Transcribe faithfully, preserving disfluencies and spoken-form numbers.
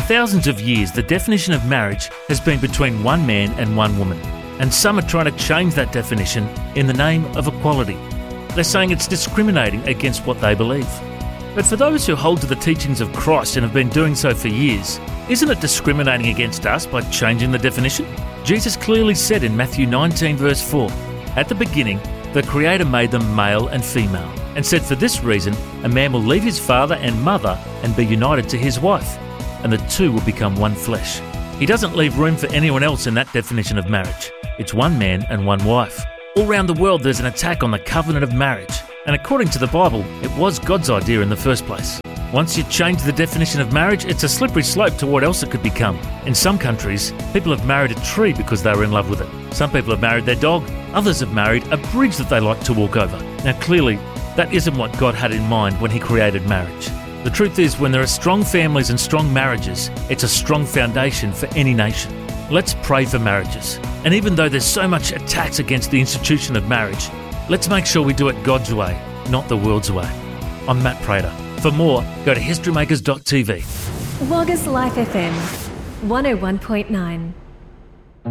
thousands of years, the definition of marriage has been between one man and one woman, and some are trying to change that definition in the name of equality. They're saying it's discriminating against what they believe. But for those who hold to the teachings of Christ and have been doing so for years, isn't it discriminating against us by changing the definition? Jesus clearly said in Matthew nineteen verse four, "At the beginning, the Creator made them male and female, and said for this reason, a man will leave his father and mother and be united to his wife, and the two will become one flesh." He doesn't leave room for anyone else in that definition of marriage. It's one man and one wife. All around the world there's an attack on the covenant of marriage, and according to the Bible, it was God's idea in the first place. Once you change the definition of marriage, it's a slippery slope to what else it could become. In some countries, people have married a tree because they were in love with it. Some people have married their dog. Others have married a bridge that they like to walk over. Now clearly, that isn't what God had in mind when He created marriage. The truth is, when there are strong families and strong marriages, it's a strong foundation for any nation. Let's pray for marriages. And even though there's so much attacks against the institution of marriage, let's make sure we do it God's way, not the world's way. I'm Matt Prater. For more, go to history makers dot t v. Waggas Life F M, one oh one point nine.